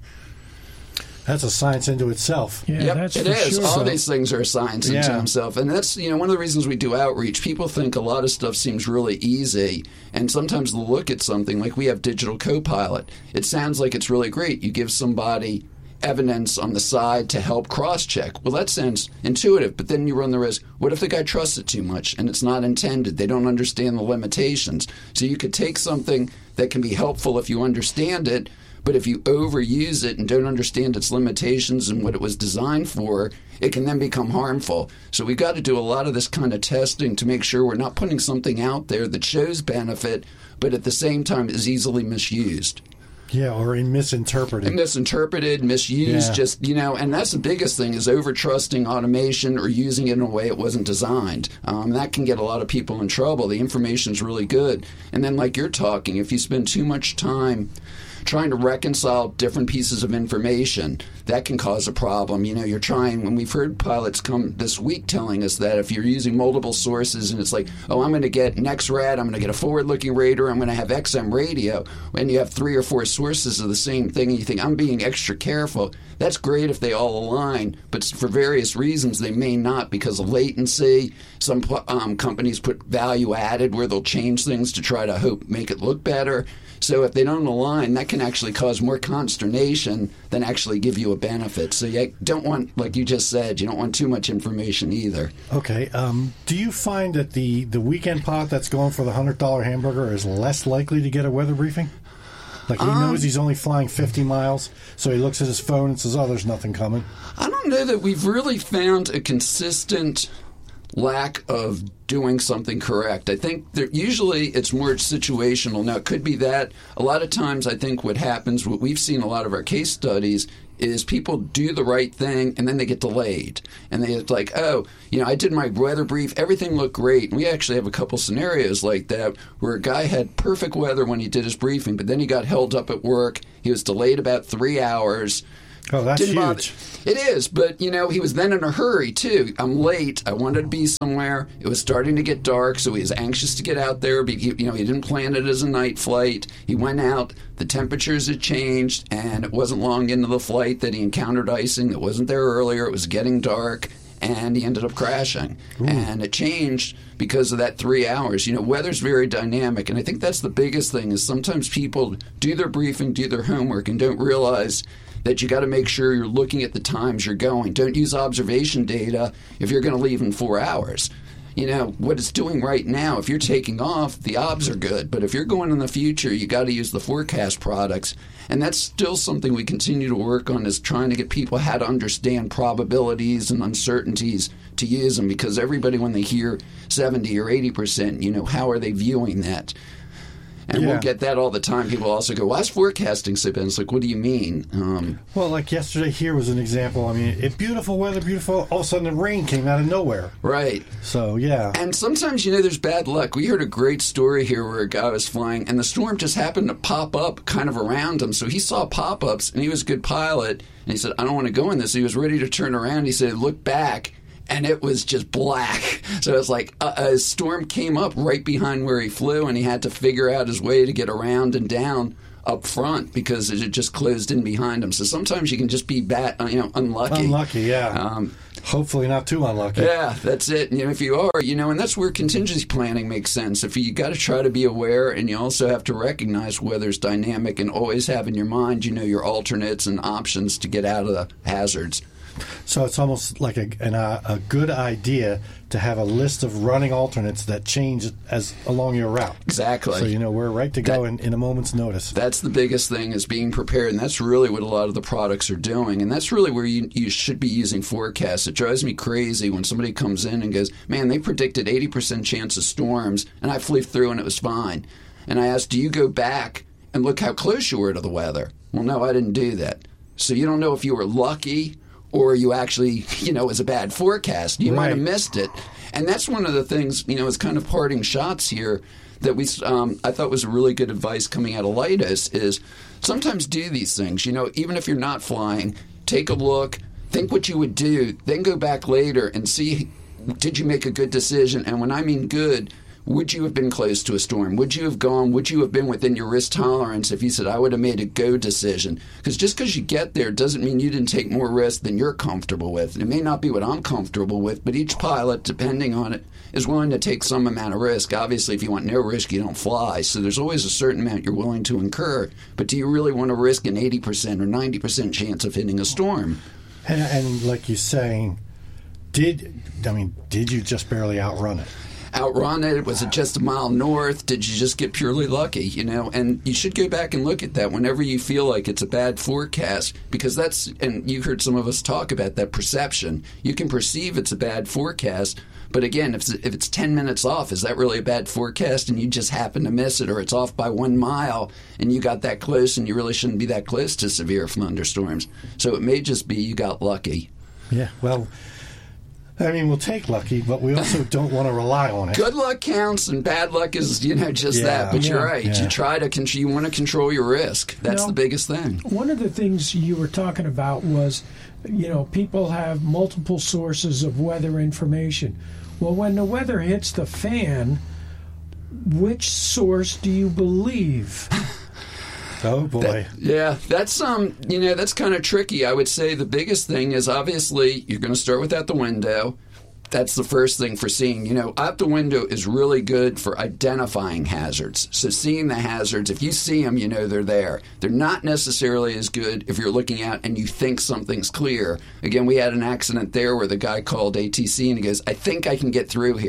That's a science into itself. Yeah, yep, that's it for is. sure. All these things are a science into themselves. And that's, one of the reasons we do outreach. People think a lot of stuff seems really easy, and sometimes they'll look at something like we have Digital Copilot. It sounds like it's really great. You give somebody evidence on the side to help cross-check. Well, that sounds intuitive, but then you run the risk, what if the guy trusts it too much and it's not intended? They don't understand the limitations. So you could take something that can be helpful if you understand it, but if you overuse it and don't understand its limitations and what it was designed for, it can then become harmful. So we've got to do a lot of this kind of testing to make sure we're not putting something out there that shows benefit, but at the same time is easily misused. Yeah, or misinterpreted. Misinterpreted, misused, and that's the biggest thing is over-trusting automation or using it in a way it wasn't designed. That can get a lot of people in trouble. The information's really good. And then like you're talking, if you spend too much time trying to reconcile different pieces of information, that can cause a problem. You're trying, when we've heard pilots come this week telling us that if you're using multiple sources and it's like, oh, I'm going to get NEXRAD, I'm going to get a forward-looking radar, I'm going to have XM radio, and you have 3 or 4 sources of the same thing, and you think, I'm being extra careful. That's great if they all align, but for various reasons they may not because of latency. Some companies put value added where they'll change things to try to make it look better. So if they don't align, that can actually cause more consternation than actually give you a benefit. So you don't want, like you just said, you don't want too much information either. Okay. Do you find that the weekend pilot that's going for the $100 hamburger is less likely to get a weather briefing? Like he knows he's only flying 50 miles, so he looks at his phone and says, oh, there's nothing coming. I don't know that we've really found a consistent lack of doing something correct. I think usually it's more situational. Now, it could be that a lot of times I think what happens, what we've seen in a lot of our case studies, is people do the right thing and then they get delayed. And it's like, oh, I did my weather brief, everything looked great. And we actually have a couple scenarios like that where a guy had perfect weather when he did his briefing, but then he got held up at work. He was delayed about 3 hours. Oh, that's huge. It is, but, he was then in a hurry, too. I'm late. I wanted to be somewhere. It was starting to get dark, so he was anxious to get out there. He didn't plan it as a night flight. He went out. The temperatures had changed, and it wasn't long into the flight that he encountered icing. It wasn't there earlier. It was getting dark, and he ended up crashing. Ooh. And it changed because of that 3 hours. Weather's very dynamic, and I think that's the biggest thing is sometimes people do their briefing, do their homework, and don't realize that you got to make sure you're looking at the times you're going. Don't use observation data if you're going to leave in 4 hours. What it's doing right now, if you're taking off, the obs are good. But if you're going in the future, you got to use the forecast products. And that's still something we continue to work on, is trying to get people how to understand probabilities and uncertainties to use them. Because everybody, when they hear 70 or 80%, how are they viewing that? And we'll get that all the time. People also go, why is forecasting so bad? It's like, what do you mean? Well, like yesterday here was an example. I mean, beautiful weather, beautiful. All of a sudden, the rain came out of nowhere. Right. So, yeah. And sometimes, there's bad luck. We heard a great story here where a guy was flying, and the storm just happened to pop up kind of around him. So he saw pop-ups, and he was a good pilot. And he said, I don't want to go in this. He was ready to turn around. He said, look back. And it was just black. So it was like a storm came up right behind where he flew, and he had to figure out his way to get around and down up front because it had just closed in behind him. So sometimes you can just be unlucky. Unlucky, yeah. Hopefully not too unlucky. Yeah, that's it. If you are, and that's where contingency planning makes sense. If you got to try to be aware, and you also have to recognize weather's dynamic and always have in your mind, your alternates and options to get out of the hazards. So it's almost like a good idea to have a list of running alternates that change as along your route. Exactly. So we're right to go in a moment's notice. That's the biggest thing, is being prepared, and that's really what a lot of the products are doing. And that's really where you should be using forecasts. It drives me crazy when somebody comes in and goes, man, they predicted 80% chance of storms, and I flew through and it was fine. And I asked, do you go back and look how close you were to the weather? Well, no, I didn't do that. So you don't know if you were lucky or you actually, it was a bad forecast. You might have missed it. And that's one of the things, as kind of parting shots here that I thought was really good advice coming out of Leidos is sometimes do these things. Even if you're not flying, take a look, think what you would do, then go back later and see, did you make a good decision? And when I mean good, would you have been close to a storm? Would you have gone? Would you have been within your risk tolerance if you said, I would have made a go decision? Because just because you get there doesn't mean you didn't take more risk than you're comfortable with. It may not be what I'm comfortable with, but each pilot, depending on it, is willing to take some amount of risk. Obviously, if you want no risk, you don't fly. So there's always a certain amount you're willing to incur. But do you really want to risk an 80% or 90% chance of hitting a storm? And like you're saying, did you just barely outrun it? Outrun it? Was it just a mile north? Did you just get purely lucky? And you should go back and look at that whenever you feel like it's a bad forecast, because and you heard some of us talk about that perception. You can perceive it's a bad forecast, but again, if it's 10 minutes off, is that really a bad forecast and you just happen to miss it, or it's off by 1 mile and you got that close and you really shouldn't be that close to severe thunderstorms? So it may just be you got lucky. Yeah, well, we'll take lucky, but we also don't want to rely on it. Good luck counts, and bad luck is, just that. But you're right. Yeah. You want to control your risk. That's the biggest thing. One of the things you were talking about was, people have multiple sources of weather information. Well, when the weather hits the fan, which source do you believe? Oh boy. That's that's kind of tricky. I would say the biggest thing is obviously you're going to start with out the window. That's the first thing for seeing. Out the window is really good for identifying hazards. So seeing the hazards, if you see them, they're there. They're not necessarily as good if you're looking out and you think something's clear. Again, we had an accident there where the guy called ATC and he goes, I think I can get through here.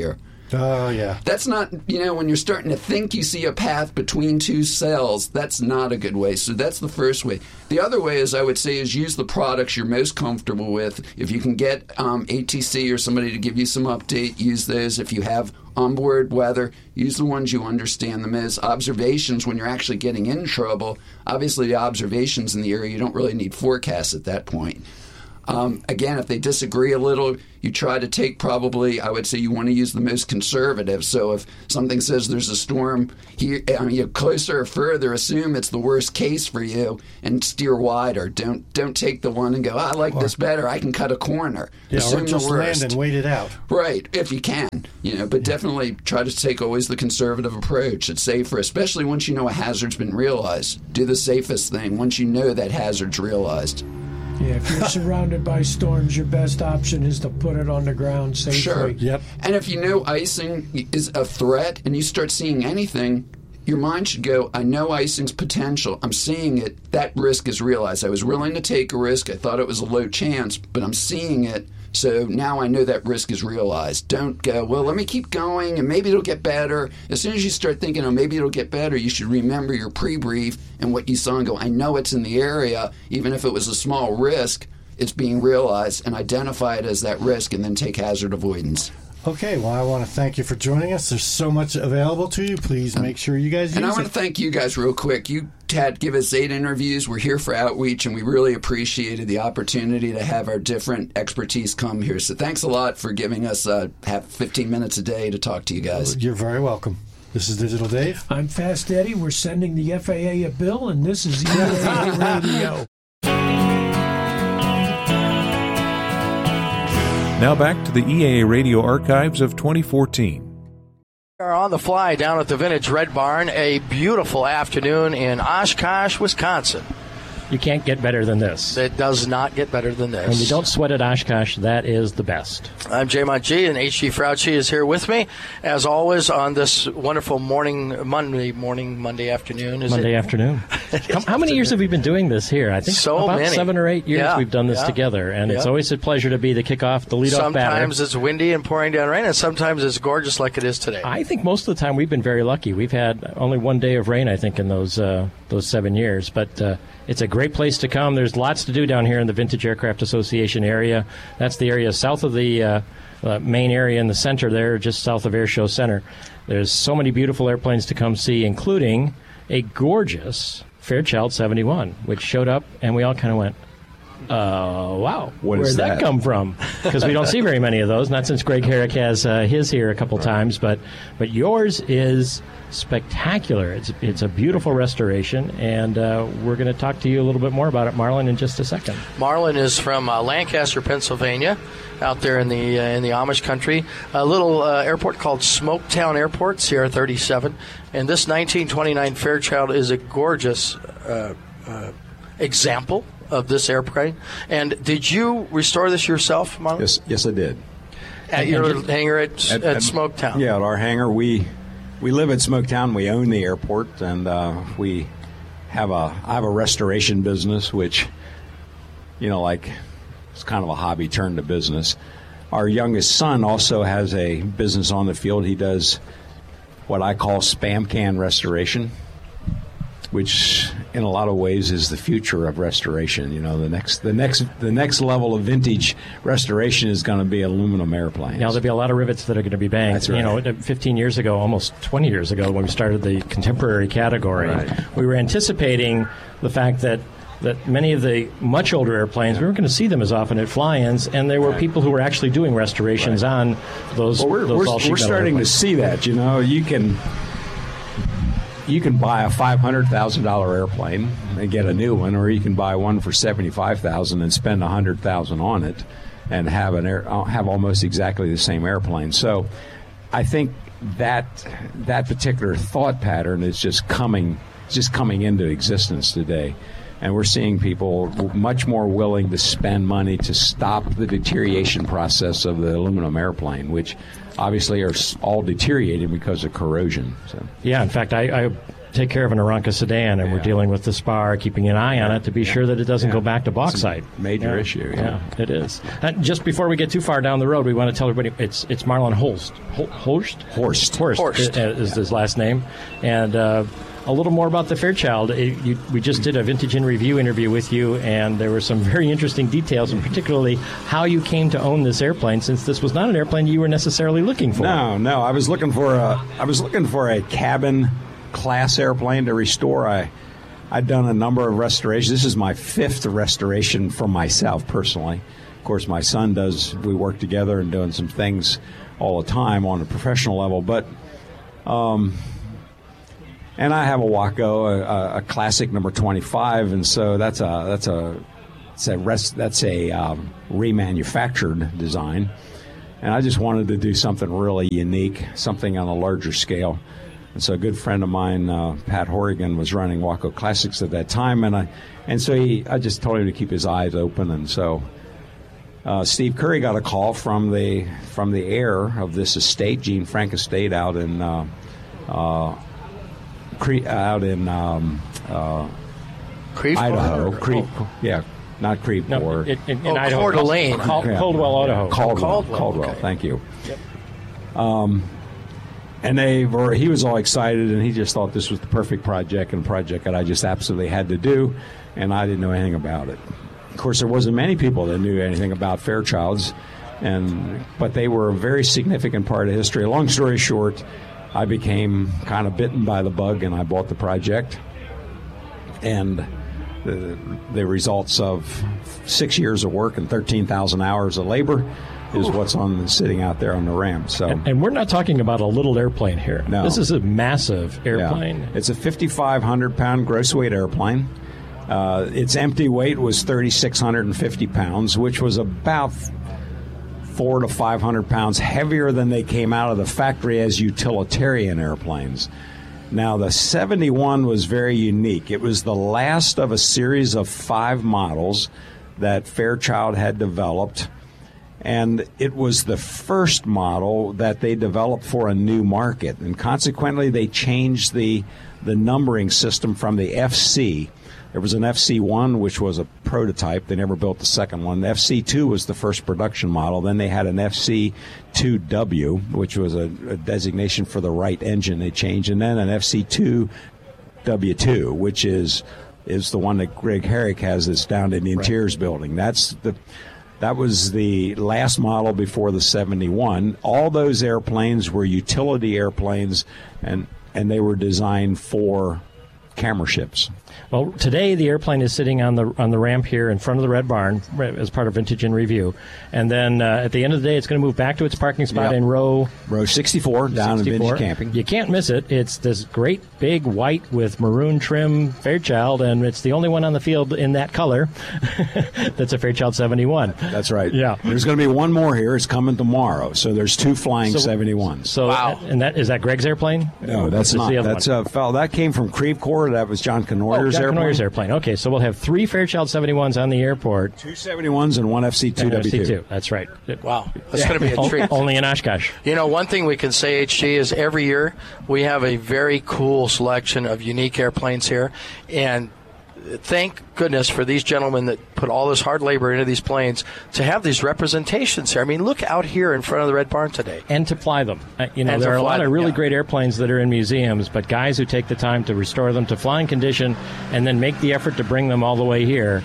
Oh, yeah. That's not, when you're starting to think you see a path between two cells, that's not a good way. So that's the first way. The other way, as I would say, is use the products you're most comfortable with. If you can get ATC or somebody to give you some update, use those. If you have onboard weather, use the ones you understand the most. Observations, when you're actually getting in trouble, obviously the observations in the area, you don't really need forecasts at that point. Again, if they disagree a little, you try to take probably, I would say you want to use the most conservative. So if something says there's a storm here, closer or further, assume it's the worst case for you and steer wider. Don't take the one and go, I like this better. I can cut a corner. Yeah, assume or just the worst. land and wait it out. Right, if you can. But definitely try to take always the conservative approach. It's safer, especially once you know a hazard's been realized. Do the safest thing once you know that hazard's realized. Yeah, if you're surrounded by storms, your best option is to put it on the ground safely. Sure. Yep. And if you know icing is a threat and you start seeing anything, your mind should go, I know icing's potential. I'm seeing it. That risk is realized. I was willing to take a risk. I thought it was a low chance, but I'm seeing it. So now I know that risk is realized. Don't go, well, let me keep going and maybe it'll get better. As soon as you start thinking, oh, maybe it'll get better, you should remember your pre-brief and what you saw and go, I know it's in the area. Even if it was a small risk, it's being realized, and identify it as that risk and then take hazard avoidance. Okay, well, I want to thank you for joining us. There's so much available to you. Please make sure you guys use it. And I want to thank you guys real quick. You had give us 8 interviews. We're here for outreach, and we really appreciated the opportunity to have our different expertise come here. So thanks a lot for giving us 15 minutes a day to talk to you guys. You're very welcome. This is Digital Dave. I'm Fast Eddie. We're sending the FAA a bill, and this is EAA Radio. Now back to the EAA Radio archives of 2014. We are on the fly down at the Vintage Red Barn, a beautiful afternoon in Oshkosh, Wisconsin. You can't get better than this. It does not get better than this. When you don't sweat at Oshkosh, that is the best. I'm Jay Montg, and H.G. Frautschi is here with me, as always, on this wonderful Monday afternoon. Monday afternoon. How many years have we been doing this here? I think so about many. 7 or 8 years we've done this together, and it's always a pleasure to be the kickoff, the leadoff batter. Sometimes it's windy and pouring down rain, and sometimes it's gorgeous like it is today. I think most of the time we've been very lucky. We've had only 1 day of rain, I think, in those 7 years, but it's a great place to come. There's lots to do down here in the Vintage Aircraft Association area. That's the area south of the main area in the center there, just south of Air Show Center. There's so many beautiful airplanes to come see, including a gorgeous Fairchild 71, which showed up, and we all kind of went, wow, where'd that come from? Because we don't see very many of those, not since Greg Herrick has his here a couple times, but yours is spectacular. It's a beautiful restoration, and we're going to talk to you a little bit more about it, Marlon, in just a second. Marlon is from Lancaster, Pennsylvania, out there in the Amish country. A little airport called Smoketown Airport, Sierra 37, and this 1929 Fairchild is a gorgeous example of this airplane. And did you restore this yourself, Marlon? Yes, I did. At your hangar at Smoketown? Yeah, at our hangar. We live at Smoketown. We own the airport, and I have a restoration business, which, it's kind of a hobby turned to business. Our youngest son also has a business on the field. He does what I call spam can restoration, which in a lot of ways is the future of restoration. The next level of vintage restoration is going to be aluminum airplanes. Now there'll be a lot of rivets that are going to be banged. That's right. 15 years ago, almost 20 years ago, when we started the contemporary category, we were anticipating the fact that many of the much older airplanes, we weren't going to see them as often at fly-ins, and there were people who were actually doing restorations on those. Well, we're starting to see that. You can buy a $500,000 airplane and get a new one, or you can buy one for $75,000 and spend $100,000 on it, and have almost exactly the same airplane. So, I think that particular thought pattern is just coming into existence today, and we're seeing people much more willing to spend money to stop the deterioration process of the aluminum airplane, which obviously are all deteriorating because of corrosion. So. Yeah, in fact, I take care of an Aranca sedan, and we're dealing with the spar, keeping an eye on it to be sure that it doesn't go back to bauxite. Major issue. Yeah, it is. Just before we get too far down the road, we want to tell everybody it's Marlon Holst. Horst is his last name, and a little more about the Fairchild. We just did a Vintage in Review interview with you, and there were some very interesting details, and particularly how you came to own this airplane, since this was not an airplane you were necessarily looking for. No, I was looking for a cabin class airplane to restore. I'd done a number of restorations. This is my 5th restoration for myself personally. Of course, my son does. We work together and doing some things all the time on a professional level, but. And I have a Waco, a classic number 25, and so that's a remanufactured design. And I just wanted to do something really unique, something on a larger scale. And so a good friend of mine, Pat Horrigan, was running Waco Classics at that time, and so I just told him to keep his eyes open. And so Steve Curry got a call from the heir of this estate, Gene Frank Estate, out in Idaho. Not Creve Coeur. In Idaho. Coeur d'Alene. Caldwell, Idaho. Caldwell. Okay. Thank you. Yep. And he was all excited, and he just thought this was the perfect project, and a project that I just absolutely had to do, and I didn't know anything about it. Of course, there wasn't many people that knew anything about Fairchilds, but they were a very significant part of history. Long story short, I became kind of bitten by the bug, and I bought the project. And the results of 6 years of work and 13,000 hours of labor is what's sitting out there on the ramp. So, and we're not talking about a little airplane here. No. This is a massive airplane. Yeah. It's a 5,500-pound gross weight airplane. Its empty weight was 3,650 pounds, which was about 400 to 500 pounds heavier than they came out of the factory as utilitarian airplanes. Now, the 71 was very unique. It was the last of a series of 5 models that Fairchild had developed, and it was the first model that they developed for a new market. And consequently, they changed the numbering system from the FC. There was an FC1, which was a prototype. They never built the second one. The FC2 was the first production model. Then they had an FC2W, which was a designation for the right engine they changed. And then an FC2W2, which is the one that Greg Herrick has that's down in the Interiors building. That was the last model before the 71. All those airplanes were utility airplanes, and they were designed for camera ships. Well, today the airplane is sitting on the ramp here in front of the Red Barn as part of Vintage in Review, and then at the end of the day, it's going to move back to its parking spot in row 64 down in Vintage Camping. You can't miss it. It's this great big white with maroon trim Fairchild, and it's the only one on the field in that color. That's a Fairchild 71. That's right. Yeah. There's going to be one more here. It's coming tomorrow. So there's 2 flying 71s. So, wow. And is that Greg's airplane? No, that's not. That's a fellow that came from Creve Coeur. That was John Knoyer's airplane. Okay, so we'll have 3 Fairchild 71s on the airport. 2 71s and 1 FC2W2. That's right. Wow, that's going to be a treat. Only in Oshkosh. You know, one thing we can say, HG, is every year we have a very cool selection of unique airplanes here, and thank goodness for these gentlemen that put all this hard labor into these planes to have these representations here. I mean, look out here in front of the Red Barn today. And to fly them. There are a lot of really great airplanes that are in museums, but guys who take the time to restore them to flying condition and then make the effort to bring them all the way here,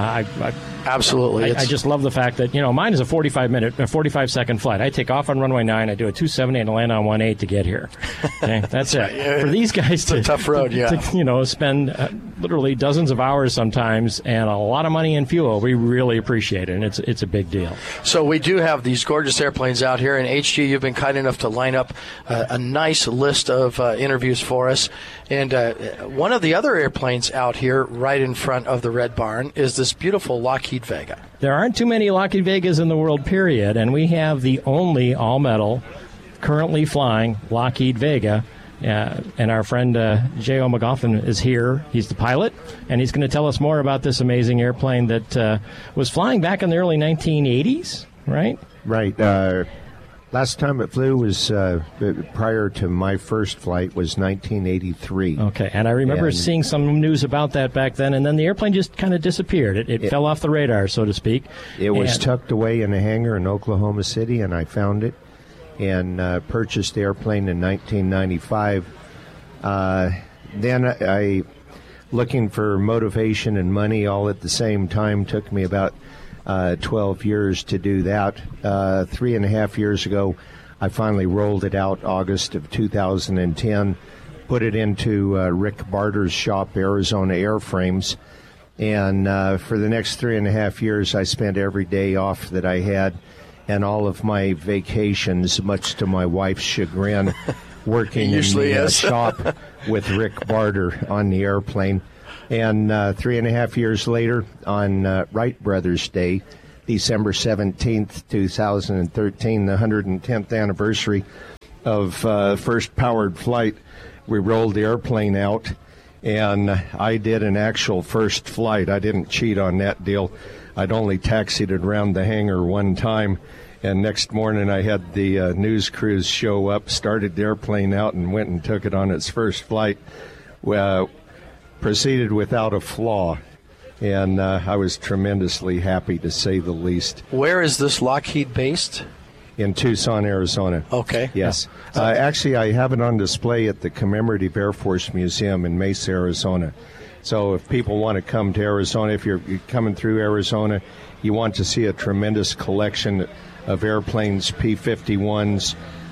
absolutely. I just love the fact that, mine is a 45-second flight. I take off on runway 9, I do a 270, and I land on 18 to get here. Okay, that's it. Yeah. For these guys it's a tough road, to spend literally dozens of hours sometimes and a lot of money in fuel, we really appreciate it, and it's a big deal. So we do have these gorgeous airplanes out here, and HG, you've been kind enough to line up a nice list of interviews for us. And one of the other airplanes out here right in front of the Red Barn is this beautiful Lockheed Vega. There aren't too many Lockheed Vegas in the world, period, and we have the only all-metal currently flying Lockheed Vega. And our friend J.O. McGoffin is here. He's the pilot, and he's going to tell us more about this amazing airplane that was flying back in the early 1980s, right? Right. Last time it flew was prior to my first flight was 1983. Okay, and I remember seeing some news about that back then, and then the airplane just kind of disappeared. It fell off the radar, so to speak. It was tucked away in a hangar in Oklahoma City, and I found it and purchased the airplane in 1995. Then I, looking for motivation and money all at the same time, took me about 12 years to do that. 3.5 years ago, I finally rolled it out August of 2010, put it into Rick Barter's shop, Arizona Airframes, and for the next 3.5 years, I spent every day off that I had and all of my vacations, much to my wife's chagrin, working in the shop with Rick Barter on the airplane. And 3.5 years later, on Wright Brothers Day, December 17th, 2013, the 110th anniversary of first powered flight, we rolled the airplane out, and I did an actual first flight. I didn't cheat on that deal. I'd only taxied it around the hangar one time, and next morning I had the news crews show up, started the airplane out, and went and took it on its first flight. Proceeded without a flaw, and I was tremendously happy, to say the least. Where is this Lockheed based? In Tucson, Arizona. Okay. Yes. Actually, I have it on display at the Commemorative Air Force Museum in Mesa, Arizona. So if people want to come to Arizona, if you're coming through Arizona, you want to see a tremendous collection of airplanes, P-51s,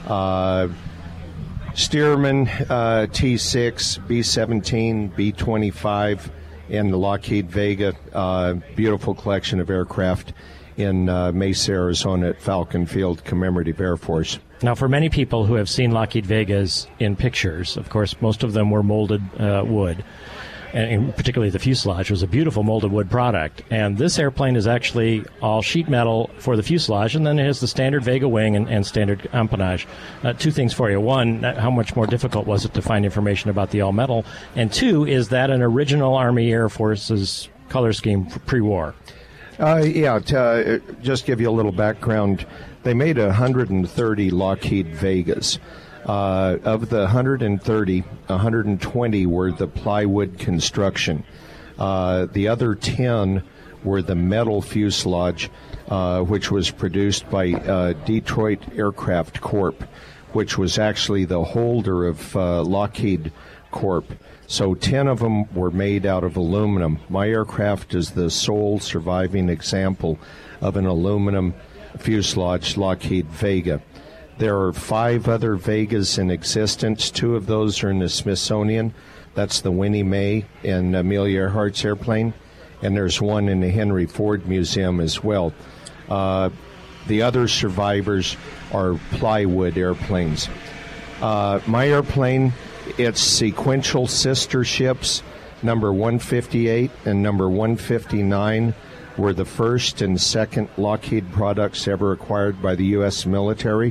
Stearman, T-6, B-17, B-25, and the Lockheed Vega. Beautiful collection of aircraft in Mesa, Arizona at Falcon Field Commemorative Air Force. Now, for many people who have seen Lockheed Vegas in pictures, of course, most of them were molded wood, and particularly the fuselage was a beautiful molded wood product. And this airplane is actually all sheet metal for the fuselage, and then it has the standard Vega wing and standard empennage. Two things for you. One, how much more difficult was it to find information about the all-metal? And two, is that an original Army Air Force's color scheme pre-war? Just give you a little background. They made 130 Lockheed Vegas. Of the 130, 120 were the plywood construction. The other 10 were the metal fuselage, which was produced by Detroit Aircraft Corp., which was actually the holder of Lockheed Corp. So 10 of them were made out of aluminum. My aircraft is the sole surviving example of an aluminum fuselage Lockheed Vega. There are 5 other Vegas in existence. 2 of those are in the Smithsonian. That's the Winnie Mae and Amelia Earhart's airplane. And there's one in the Henry Ford Museum as well. The other survivors are plywood airplanes. My airplane, its sequential sister ships, number 158 and number 159, were the first and second Lockheed products ever acquired by the U.S. military.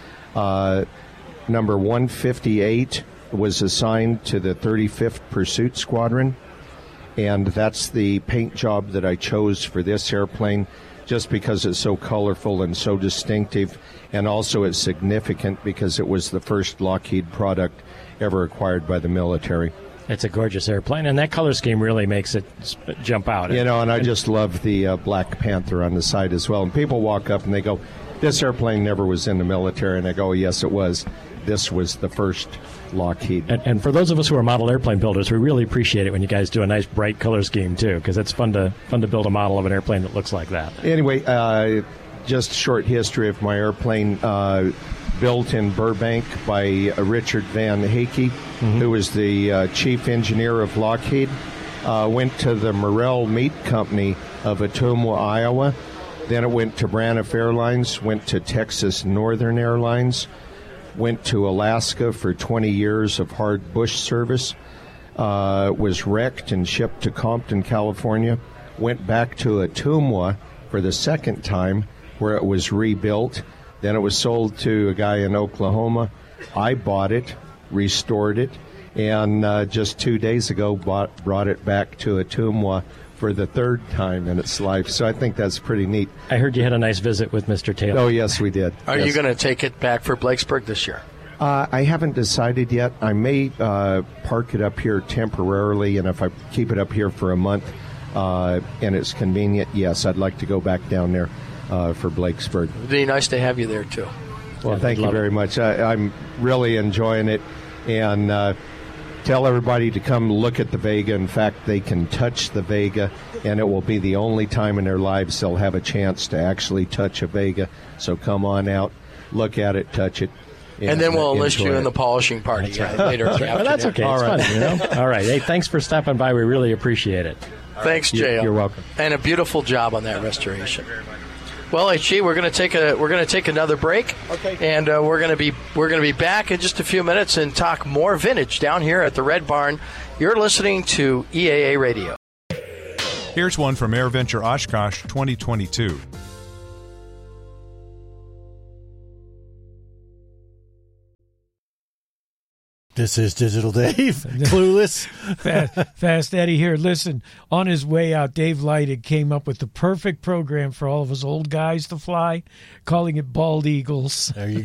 Number 158 was assigned to the 35th Pursuit Squadron, and that's the paint job that I chose for this airplane, just because it's so colorful and so distinctive, and also it's significant because it was the first Lockheed product ever acquired by the military. It's a gorgeous airplane, and that color scheme really makes it jump out. And I just love the Black Panther on the side as well. And people walk up and they go, "This airplane never was in the military." And I go, "Yes, it was. This was the first Lockheed." And for those of us who are model airplane builders, we really appreciate it when you guys do a nice bright color scheme too, because it's fun to build a model of an airplane that looks like that. Anyway, just a short history of my airplane. Built in Burbank by Richard Van Hakey, who was the chief engineer of Lockheed. Went to the Morrell Meat Company of Ottumwa, Iowa. Then it went to Braniff Airlines, went to Texas Northern Airlines, went to Alaska for 20 years of hard bush service, was wrecked and shipped to Compton, California, went back to Ottumwa for the second time, where it was rebuilt. Then it was sold to a guy in Oklahoma. I bought it, restored it, and just 2 days ago brought it back to Ottumwa for the third time in its life. So I think that's pretty neat. I heard you had a nice visit with Mr. Taylor. Oh, yes, we did. Are you going to take it back for Blakesburg this year? I haven't decided yet. I may park it up here temporarily, and if I keep it up here for a month and it's convenient, yes, I'd like to go back down there for Blakesburg. It'd be nice to have you there, too. Well, thank you very much. I'm really enjoying it, and tell everybody to come look at the Vega. In fact, they can touch the Vega, and it will be the only time in their lives they'll have a chance to actually touch a Vega. So come on out, look at it, touch it. And then we'll enlist you in the polishing party later. Well, that's okay. All right. Fun, you know? All right. Hey, thanks for stopping by. We really appreciate it. Thanks, J.L. You're welcome. And a beautiful job on that restoration. Well, HG, we're going to take another break, and we're going to be back in just a few minutes and talk more vintage down here at the Red Barn. You're listening to EAA Radio. Here's one from AirVenture Oshkosh 2022. This is Digital Dave, clueless. Fast Eddie here. Listen, on his way out, Dave Lighted came up with the perfect program for all of us old guys to fly, calling it Bald Eagles. There you go.